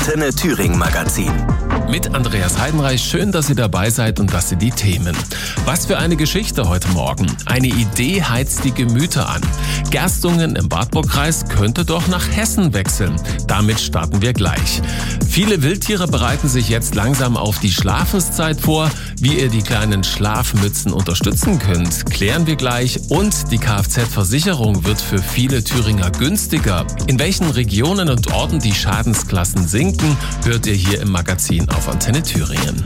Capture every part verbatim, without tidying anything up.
Antenne Thüringen Magazin. Mit Andreas Heidenreich, schön, dass ihr dabei seid und dass ihr die Themen. Was für eine Geschichte heute Morgen. Eine Idee heizt die Gemüter an. Gerstungen im Wartburgkreis könnte doch nach Hessen wechseln. Damit starten wir gleich. Viele Wildtiere bereiten sich jetzt langsam auf die Schlafenszeit vor. Wie ihr die kleinen Schlafmützen unterstützen könnt, klären wir gleich. Und die Kfz-Versicherung wird für viele Thüringer günstiger. In welchen Regionen und Orten die Schadensklassen sinken, hört ihr hier im Magazin auf Antenne Thüringen.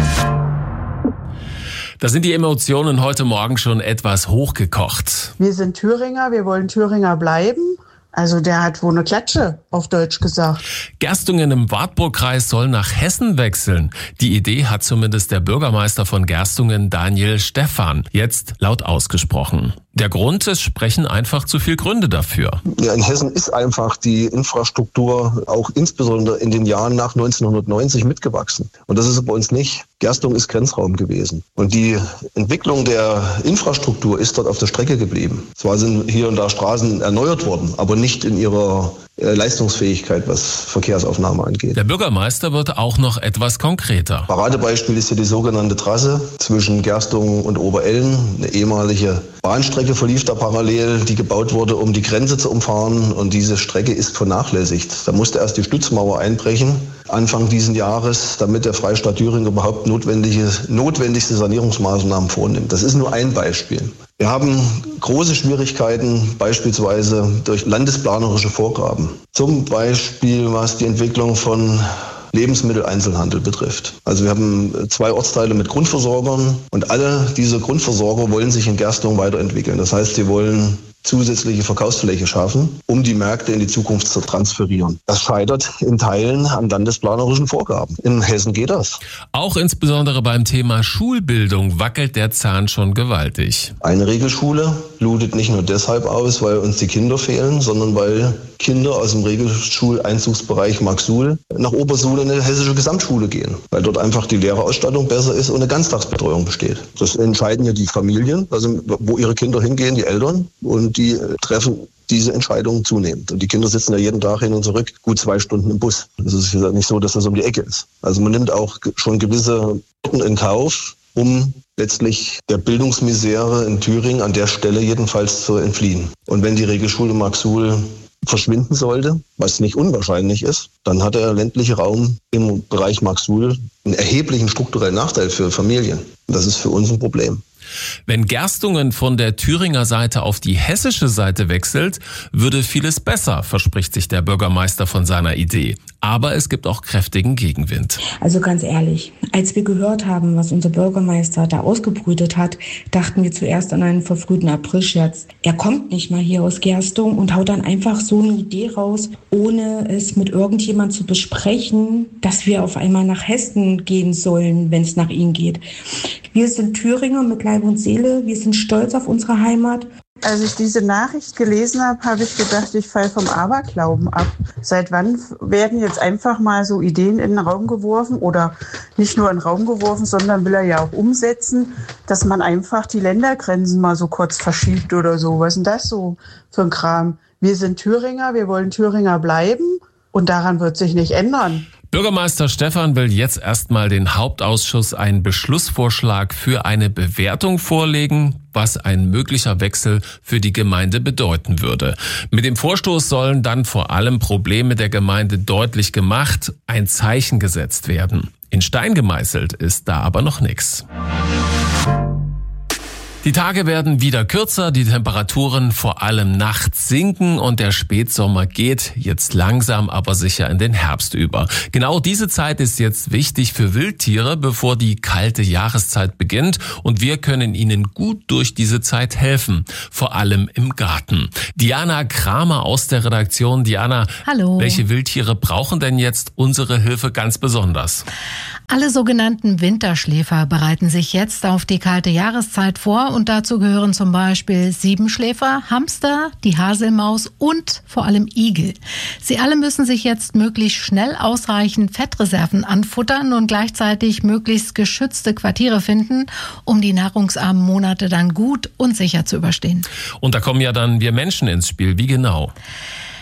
Da sind die Emotionen heute Morgen schon etwas hochgekocht. Wir sind Thüringer, wir wollen Thüringer bleiben. Also der hat wohl eine Klatsche, auf Deutsch gesagt. Gerstungen im Wartburgkreis soll nach Hessen wechseln. Die Idee hat zumindest der Bürgermeister von Gerstungen, Daniel Stephan, jetzt laut ausgesprochen. Der Grund, es sprechen einfach zu viele Gründe dafür. Ja, in Hessen ist einfach die Infrastruktur auch insbesondere in den Jahren nach neunzehnhundertneunzig mitgewachsen. Und das ist bei uns nicht. Gerstungen ist Grenzraum gewesen. Und die Entwicklung der Infrastruktur ist dort auf der Strecke geblieben. Zwar sind hier und da Straßen erneuert worden, aber nicht in ihrer Leistungsfähigkeit, was Verkehrsaufnahme angeht. Der Bürgermeister wird auch noch etwas konkreter. Paradebeispiel ist hier die sogenannte Trasse zwischen Gerstungen und Oberelln. Eine ehemalige Bahnstrecke verlief da parallel, die gebaut wurde, um die Grenze zu umfahren. Und diese Strecke ist vernachlässigt. Da musste erst die Stützmauer einbrechen, Anfang diesen Jahres, damit der Freistaat Thüringen überhaupt notwendige, notwendigste Sanierungsmaßnahmen vornimmt. Das ist nur ein Beispiel. Wir haben große Schwierigkeiten, beispielsweise durch landesplanerische Vorgaben. Zum Beispiel, was die Entwicklung von Lebensmitteleinzelhandel betrifft. Also wir haben zwei Ortsteile mit Grundversorgern und alle diese Grundversorger wollen sich in Gerstungen weiterentwickeln. Das heißt, sie wollen zusätzliche Verkaufsfläche schaffen, um die Märkte in die Zukunft zu transferieren. Das scheitert in Teilen an landesplanerischen Vorgaben. In Hessen geht das. Auch insbesondere beim Thema Schulbildung wackelt der Zahn schon gewaltig. Eine Regelschule blutet nicht nur deshalb aus, weil uns die Kinder fehlen, sondern weil Kinder aus dem Regelschuleinzugsbereich Marxsuhl nach Obersuhl in eine hessische Gesamtschule gehen, weil dort einfach die Lehrerausstattung besser ist und eine Ganztagsbetreuung besteht. Das entscheiden ja die Familien, also wo ihre Kinder hingehen, die Eltern, und die treffen diese Entscheidungen zunehmend. Und die Kinder sitzen ja jeden Tag hin und zurück gut zwei Stunden im Bus. Es ist ja nicht so, dass das um die Ecke ist. Also man nimmt auch schon gewisse Orten in Kauf, um letztlich der Bildungsmisere in Thüringen an der Stelle jedenfalls zu entfliehen. Und wenn die Regelschule Marxsuhl verschwinden sollte, was nicht unwahrscheinlich ist, dann hat der ländliche Raum im Bereich Marxsuhl einen erheblichen strukturellen Nachteil für Familien. Und das ist für uns ein Problem. Wenn Gerstungen von der Thüringer Seite auf die hessische Seite wechselt, würde vieles besser, verspricht sich der Bürgermeister von seiner Idee. Aber es gibt auch kräftigen Gegenwind. Also ganz ehrlich, als wir gehört haben, was unser Bürgermeister da ausgebrütet hat, dachten wir zuerst an einen verfrühten Aprilscherz. Er kommt nicht mal hier aus Gerstungen und haut dann einfach so eine Idee raus, ohne es mit irgendjemand zu besprechen, dass wir auf einmal nach Hessen gehen sollen, wenn es nach ihm geht. Wir sind Thüringer mit Leib und Seele, wir sind stolz auf unsere Heimat. Als ich diese Nachricht gelesen habe, habe ich gedacht, ich falle vom Aberglauben ab. Seit wann werden jetzt einfach mal so Ideen in den Raum geworfen oder nicht nur in den Raum geworfen, sondern will er ja auch umsetzen, dass man einfach die Ländergrenzen mal so kurz verschiebt oder so. Was ist denn das so für ein Kram? Wir sind Thüringer, wir wollen Thüringer bleiben und daran wird sich nicht ändern. Bürgermeister Stephan will jetzt erstmal den Hauptausschuss einen Beschlussvorschlag für eine Bewertung vorlegen, was ein möglicher Wechsel für die Gemeinde bedeuten würde. Mit dem Vorstoß sollen dann vor allem Probleme der Gemeinde deutlich gemacht, ein Zeichen gesetzt werden. In Stein gemeißelt ist da aber noch nichts. Die Tage werden wieder kürzer, die Temperaturen vor allem nachts sinken und der Spätsommer geht jetzt langsam aber sicher in den Herbst über. Genau diese Zeit ist jetzt wichtig für Wildtiere, bevor die kalte Jahreszeit beginnt, und wir können ihnen gut durch diese Zeit helfen, vor allem im Garten. Diana Kramer aus der Redaktion. Diana, hallo. Welche Wildtiere brauchen denn jetzt unsere Hilfe ganz besonders? Alle sogenannten Winterschläfer bereiten sich jetzt auf die kalte Jahreszeit vor und dazu gehören zum Beispiel Siebenschläfer, Hamster, die Haselmaus und vor allem Igel. Sie alle müssen sich jetzt möglichst schnell ausreichend Fettreserven anfuttern und gleichzeitig möglichst geschützte Quartiere finden, um die nahrungsarmen Monate dann gut und sicher zu überstehen. Und da kommen ja dann wir Menschen ins Spiel. Wie genau?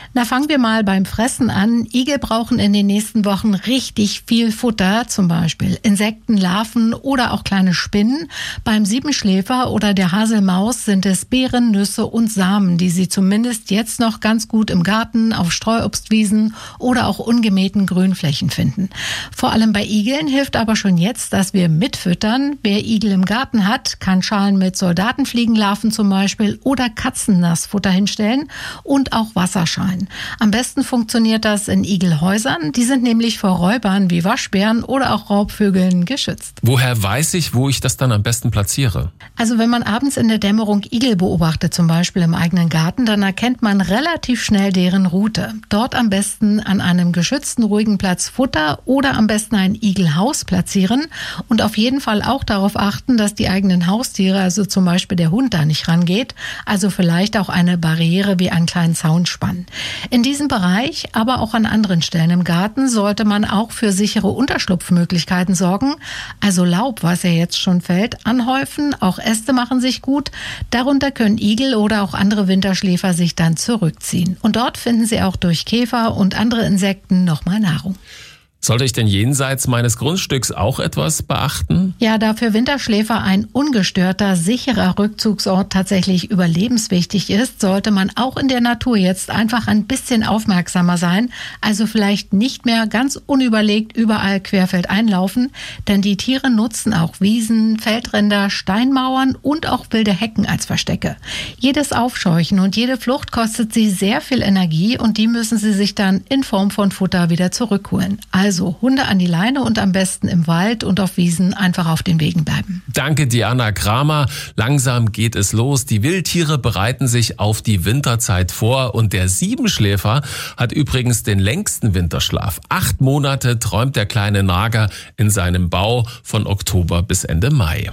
Na, fangen wir mal beim Fressen an. Igel brauchen in den nächsten Wochen richtig viel Futter, zum Beispiel Insekten, Larven oder auch kleine Spinnen. Beim Siebenschläfer oder der Haselmaus sind es Beeren, Nüsse und Samen, die sie zumindest jetzt noch ganz gut im Garten, auf Streuobstwiesen oder auch ungemähten Grünflächen finden. Vor allem bei Igeln hilft aber schon jetzt, dass wir mitfüttern. Wer Igel im Garten hat, kann Schalen mit Soldatenfliegenlarven zum Beispiel oder Katzennassfutter hinstellen und auch Wasserschalen. Am besten funktioniert das in Igelhäusern. Die sind nämlich vor Räubern wie Waschbären oder auch Raubvögeln geschützt. Woher weiß ich, wo ich das dann am besten platziere? Also wenn man abends in der Dämmerung Igel beobachtet, zum Beispiel im eigenen Garten, dann erkennt man relativ schnell deren Route. Dort am besten an einem geschützten, ruhigen Platz Futter oder am besten ein Igelhaus platzieren und auf jeden Fall auch darauf achten, dass die eigenen Haustiere, also zum Beispiel der Hund, da nicht rangeht. Also vielleicht auch eine Barriere wie einen kleinen Zaun spannen. In diesem Bereich, aber auch an anderen Stellen im Garten, sollte man auch für sichere Unterschlupfmöglichkeiten sorgen. Also Laub, was ja jetzt schon fällt, anhäufen. Auch Äste machen sich gut. Darunter können Igel oder auch andere Winterschläfer sich dann zurückziehen. Und dort finden sie auch durch Käfer und andere Insekten nochmal Nahrung. Sollte ich denn jenseits meines Grundstücks auch etwas beachten? Ja, da für Winterschläfer ein ungestörter, sicherer Rückzugsort tatsächlich überlebenswichtig ist, sollte man auch in der Natur jetzt einfach ein bisschen aufmerksamer sein. Also vielleicht nicht mehr ganz unüberlegt überall querfeld einlaufen, denn die Tiere nutzen auch Wiesen, Feldränder, Steinmauern und auch wilde Hecken als Verstecke. Jedes Aufscheuchen und jede Flucht kostet sie sehr viel Energie und die müssen sie sich dann in Form von Futter wieder zurückholen. Also Hunde an die Leine und am besten im Wald und auf Wiesen einfach auf den Wegen bleiben. Danke, Diana Kramer. Langsam geht es los. Die Wildtiere bereiten sich auf die Winterzeit vor und der Siebenschläfer hat übrigens den längsten Winterschlaf. Acht Monate träumt der kleine Nager in seinem Bau von Oktober bis Ende Mai.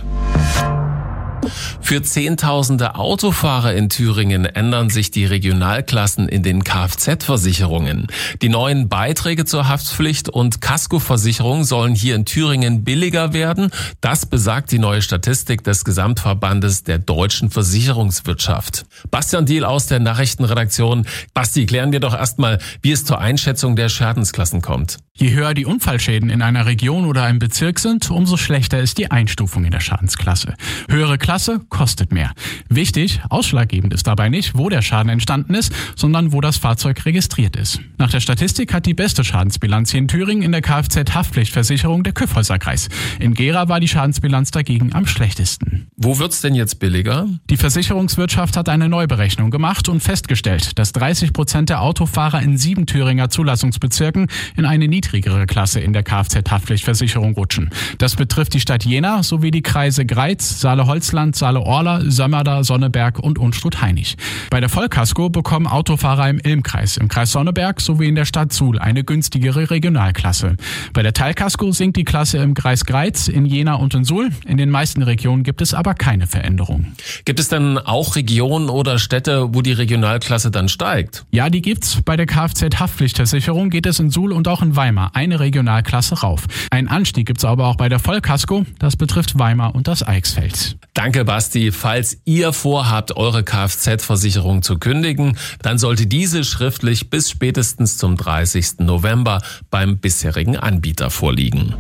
Für Zehntausende Autofahrer in Thüringen ändern sich die Regionalklassen in den Kfz-Versicherungen. Die neuen Beiträge zur Haftpflicht und Kaskoversicherung sollen hier in Thüringen billiger werden. Das besagt die neue Statistik des Gesamtverbandes der deutschen Versicherungswirtschaft. Bastian Diehl aus der Nachrichtenredaktion. Basti, klären wir doch erstmal, wie es zur Einschätzung der Schadensklassen kommt. Je höher die Unfallschäden in einer Region oder einem Bezirk sind, umso schlechter ist die Einstufung in der Schadensklasse. Höhere Klasse kostet mehr. Wichtig, ausschlaggebend ist dabei nicht, wo der Schaden entstanden ist, sondern wo das Fahrzeug registriert ist. Nach der Statistik hat die beste Schadensbilanz hier in Thüringen in der Kfz-Haftpflichtversicherung der Kyffhäuser-Kreis. In Gera war die Schadensbilanz dagegen am schlechtesten. Wo wird's denn jetzt billiger? Die Versicherungswirtschaft hat eine Neuberechnung gemacht und festgestellt, dass dreißig Prozent der Autofahrer in sieben Thüringer Zulassungsbezirken in eine niedrigere Klasse in der Kfz-Haftpflichtversicherung rutschen. Das betrifft die Stadt Jena sowie die Kreise Greiz, Saale-Holzland, Saale-Orla, Sömmerda, Sonneberg und Unstrut-Hainich. Bei der Vollkasko bekommen Autofahrer im Ilmkreis, im Kreis Sonneberg sowie in der Stadt Suhl eine günstigere Regionalklasse. Bei der Teilkasko sinkt die Klasse im Kreis Greiz, in Jena und in Suhl. In den meisten Regionen gibt es aber keine Veränderung. Gibt es denn auch Regionen oder Städte, wo die Regionalklasse dann steigt? Ja, die gibt's. Bei der Kfz-Haftpflichtversicherung geht es in Suhl und auch in Weimar eine Regionalklasse rauf. Einen Anstieg gibt's aber auch bei der Vollkasko. Das betrifft Weimar und das Eichsfeld. Danke, Basti. Falls ihr vorhabt, eure Kfz-Versicherung zu kündigen, dann sollte diese schriftlich bis spätestens zum dreißigsten November beim bisherigen Anbieter vorliegen.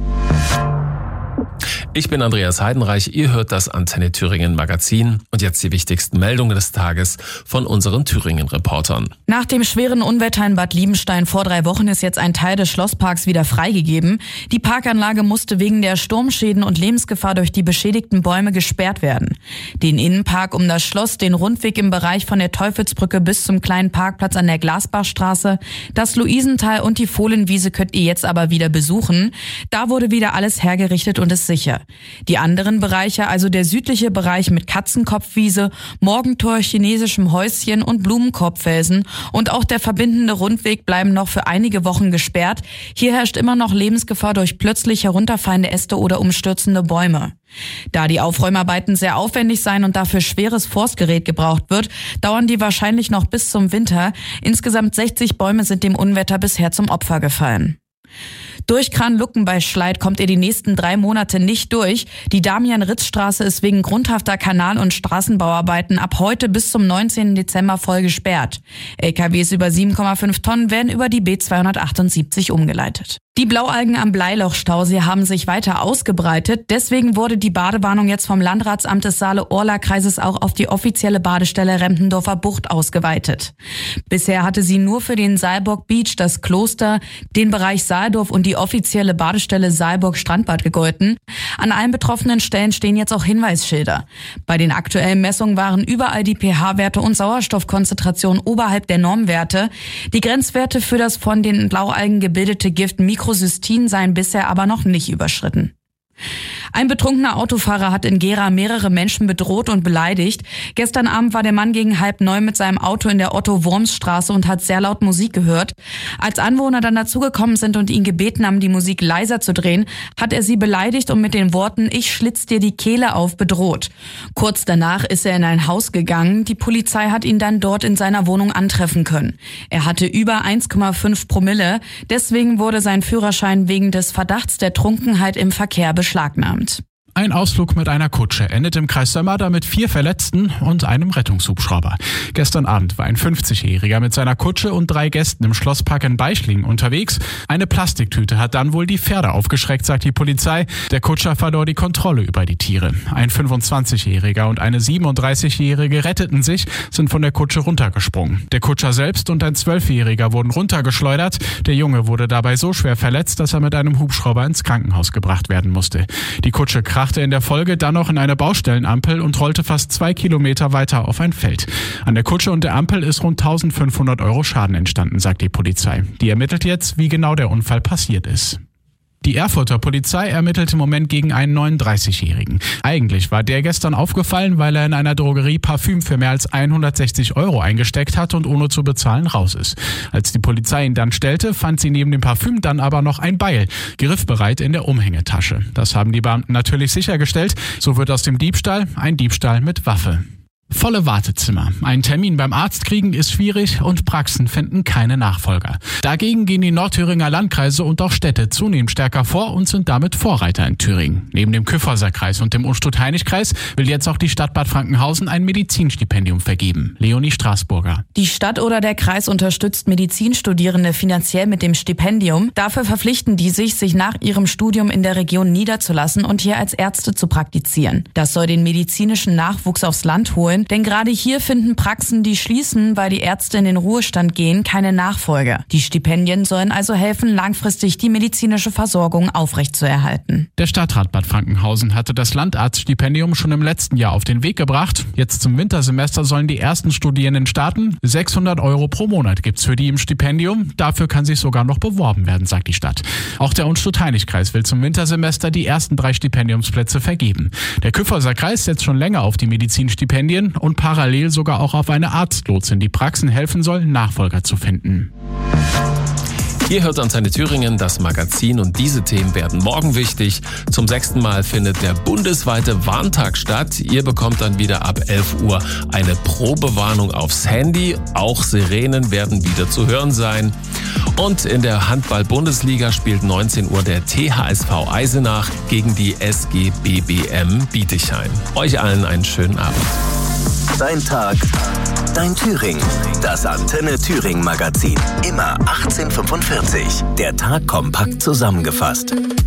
Ich bin Andreas Heidenreich, ihr hört das Antenne Thüringen Magazin und jetzt die wichtigsten Meldungen des Tages von unseren Thüringen-Reportern. Nach dem schweren Unwetter in Bad Liebenstein vor drei Wochen ist jetzt ein Teil des Schlossparks wieder freigegeben. Die Parkanlage musste wegen der Sturmschäden und Lebensgefahr durch die beschädigten Bäume gesperrt werden. Den Innenpark um das Schloss, den Rundweg im Bereich von der Teufelsbrücke bis zum kleinen Parkplatz an der Glasbachstraße, das Luisental und die Fohlenwiese könnt ihr jetzt aber wieder besuchen. Da wurde wieder alles hergerichtet und ist sicher. Die anderen Bereiche, also der südliche Bereich mit Katzenkopfwiese, Morgentor, chinesischem Häuschen und Blumenkorbfelsen und auch der verbindende Rundweg bleiben noch für einige Wochen gesperrt. Hier herrscht immer noch Lebensgefahr durch plötzlich herunterfallende Äste oder umstürzende Bäume. Da die Aufräumarbeiten sehr aufwendig seien und dafür schweres Forstgerät gebraucht wird, dauern die wahrscheinlich noch bis zum Winter. Insgesamt sechzig Bäume sind dem Unwetter bisher zum Opfer gefallen. Durch Kranlucken bei Schleid kommt er die nächsten drei Monate nicht durch. Die Damian-Ritz-Straße ist wegen grundhafter Kanal- und Straßenbauarbeiten ab heute bis zum neunzehnten Dezember voll gesperrt. L K Ws über sieben Komma fünf Tonnen werden über die B zweihundertachtundsiebzig umgeleitet. Die Blaualgen am Bleiloch-Stausee haben sich weiter ausgebreitet. Deswegen wurde die Badewarnung jetzt vom Landratsamt des Saale-Orla-Kreises auch auf die offizielle Badestelle Rempendorfer Bucht ausgeweitet. Bisher hatte sie nur für den Saalburg Beach, das Kloster, den Bereich Saaldorf und die offizielle Badestelle Saalburg Strandbad gegolten. An allen betroffenen Stellen stehen jetzt auch Hinweisschilder. Bei den aktuellen Messungen waren überall die pH-Werte und Sauerstoffkonzentration oberhalb der Normwerte. Die Grenzwerte für das von den Blaualgen gebildete Gift Mikrocystin seien bisher aber noch nicht überschritten. Ein betrunkener Autofahrer hat in Gera mehrere Menschen bedroht und beleidigt. Gestern Abend war der Mann gegen halb neun mit seinem Auto in der Otto-Worms-Straße und hat sehr laut Musik gehört. Als Anwohner dann dazugekommen sind und ihn gebeten haben, die Musik leiser zu drehen, hat er sie beleidigt und mit den Worten „Ich schlitz dir die Kehle auf" bedroht. Kurz danach ist er in ein Haus gegangen. Die Polizei hat ihn dann dort in seiner Wohnung antreffen können. Er hatte über eins Komma fünf Promille. Deswegen wurde sein Führerschein wegen des Verdachts der Trunkenheit im Verkehr beschlagnahmt. Ein Ausflug mit einer Kutsche endet im Kreis Sömmerda mit vier Verletzten und einem Rettungshubschrauber. Gestern Abend war ein fünfzigjähriger mit seiner Kutsche und drei Gästen im Schlosspark in Beischlingen unterwegs. Eine Plastiktüte hat dann wohl die Pferde aufgeschreckt, sagt die Polizei. Der Kutscher verlor die Kontrolle über die Tiere. Ein fünfundzwanzigjähriger und eine siebenunddreißigjährige retteten sich, sind von der Kutsche runtergesprungen. Der Kutscher selbst und ein zwölfjähriger wurden runtergeschleudert. Der Junge wurde dabei so schwer verletzt, dass er mit einem Hubschrauber ins Krankenhaus gebracht werden musste. Die Kutsche krachte in der Folge dann noch in eine Baustellenampel und rollte fast zwei Kilometer weiter auf ein Feld. An der Kutsche und der Ampel ist rund eintausendfünfhundert Euro Schaden entstanden, sagt die Polizei. Die ermittelt jetzt, wie genau der Unfall passiert ist. Die Erfurter Polizei ermittelt im Moment gegen einen neununddreißigjährigen. Eigentlich war der gestern aufgefallen, weil er in einer Drogerie Parfüm für mehr als hundertsechzig Euro eingesteckt hat und ohne zu bezahlen raus ist. Als die Polizei ihn dann stellte, fand sie neben dem Parfüm dann aber noch ein Beil, griffbereit in der Umhängetasche. Das haben die Beamten natürlich sichergestellt. So wird aus dem Diebstahl ein Diebstahl mit Waffe. Volle Wartezimmer. Einen Termin beim Arzt kriegen ist schwierig und Praxen finden keine Nachfolger. Dagegen gehen die Nordthüringer Landkreise und auch Städte zunehmend stärker vor und sind damit Vorreiter in Thüringen. Neben dem Kyffhäuser-Kreis und dem Unstrut-Heinig-Kreis will jetzt auch die Stadt Bad Frankenhausen ein Medizinstipendium vergeben. Leonie Straßburger. Die Stadt oder der Kreis unterstützt Medizinstudierende finanziell mit dem Stipendium. Dafür verpflichten die sich, sich nach ihrem Studium in der Region niederzulassen und hier als Ärzte zu praktizieren. Das soll den medizinischen Nachwuchs aufs Land holen. Denn gerade hier finden Praxen, die schließen, weil die Ärzte in den Ruhestand gehen, keine Nachfolge. Die Stipendien sollen also helfen, langfristig die medizinische Versorgung aufrechtzuerhalten. Der Stadtrat Bad Frankenhausen hatte das Landarztstipendium schon im letzten Jahr auf den Weg gebracht. Jetzt zum Wintersemester sollen die ersten Studierenden starten. sechshundert Euro pro Monat gibt's für die im Stipendium. Dafür kann sich sogar noch beworben werden, sagt die Stadt. Auch der Unstrut-Heinig-Kreis will zum Wintersemester die ersten drei Stipendiumsplätze vergeben. Der Kyffhäuser-Kreis setzt schon länger auf die Medizinstipendien und parallel sogar auch auf eine Arztlotsin, die Praxen helfen soll, Nachfolger zu finden. Ihr hört Antenne Thüringen, das Magazin, und diese Themen werden morgen wichtig. Zum sechsten Mal findet der bundesweite Warntag statt. Ihr bekommt dann wieder ab elf Uhr eine Probewarnung aufs Handy. Auch Sirenen werden wieder zu hören sein. Und in der Handball-Bundesliga spielt neunzehn Uhr der T H S V Eisenach gegen die S G B B M Bietigheim. Euch allen einen schönen Abend. Dein Tag, dein Thüringen. Das Antenne Thüringen Magazin. Immer achtzehn Uhr fünfundvierzig. Der Tag kompakt zusammengefasst.